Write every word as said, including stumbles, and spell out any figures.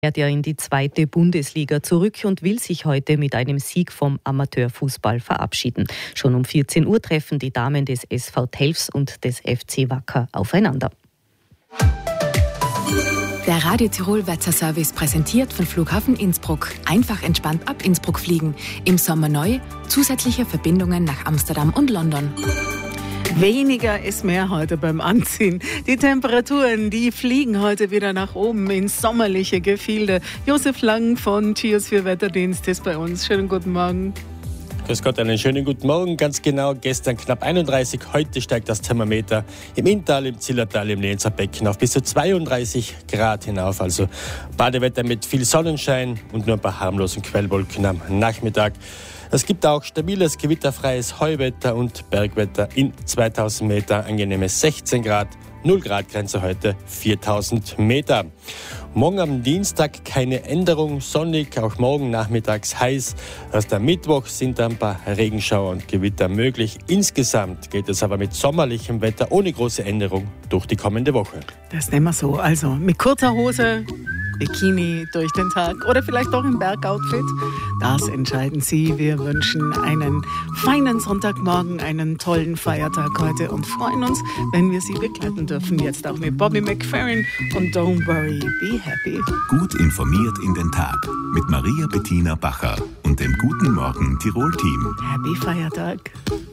kehrt ja in die zweite Bundesliga zurück und will sich heute mit einem Sieg vom Amateurfußball verabschieden. Schon um vierzehn Uhr treffen die Damen des S V Telfs und des F C Wacker aufeinander. Der Radio Tirol Wetterservice präsentiert von Flughafen Innsbruck. Einfach entspannt ab Innsbruck fliegen. Im Sommer neu, zusätzliche Verbindungen nach Amsterdam und London. Weniger ist mehr heute beim Anziehen. Die Temperaturen, die fliegen heute wieder nach oben in sommerliche Gefilde. Josef Lang von Cheers für Wetterdienst ist bei uns. Schönen guten Morgen. Grüß Gott, einen schönen guten Morgen. Ganz genau, gestern knapp einunddreißig, heute steigt das Thermometer im Inntal, im Zillertal, im Lienzer Becken auf bis zu zweiunddreißig Grad hinauf. Also Badewetter mit viel Sonnenschein und nur ein paar harmlosen Quellwolken am Nachmittag. Es gibt auch stabiles, gewitterfreies Heuwetter und Bergwetter in zweitausend Meter, angenehme sechzehn Grad, null Grad Grenze heute viertausend Meter. Morgen am Dienstag keine Änderung, sonnig, auch morgen nachmittags heiß. Erst am Mittwoch sind ein paar Regenschauer und Gewitter möglich. Insgesamt geht es aber mit sommerlichem Wetter ohne große Änderung durch die kommende Woche. Das nehmen wir so. Also mit kurzer Hose, Bikini durch den Tag oder vielleicht auch im Bergoutfit. Das entscheiden Sie. Wir wünschen einen feinen Sonntagmorgen, einen tollen Feiertag heute und freuen uns, wenn wir Sie begleiten dürfen. Jetzt auch mit Bobby McFerrin und Don't Worry, Be Happy. Gut informiert in den Tag mit Maria Bettina Bacher und dem Guten Morgen Tirol Team. Happy Feiertag.